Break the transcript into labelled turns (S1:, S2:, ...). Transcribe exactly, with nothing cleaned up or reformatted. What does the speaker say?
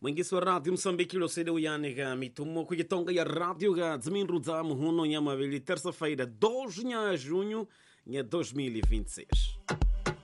S1: mwingisi wa radio Moçambique ilosede uyani ga mitumo kujitonga ya radio ga dziminrudza muhuno nyamavili terça-feira dois de junho de dois mil e vinte e seis.